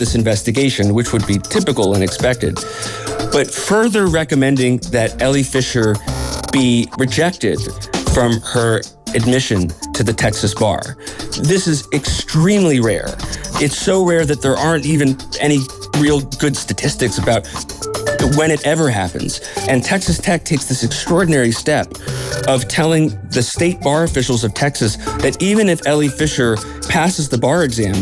this investigation, which would be typical and expected, but further recommending that Ellie Fisher be rejected from her admission to the Texas bar. This is extremely rare. It's so rare that there aren't even any real good statistics about when it ever happens. And Texas Tech takes this extraordinary step of telling the state bar officials of Texas that even if Ellie Fisher passes the bar exam,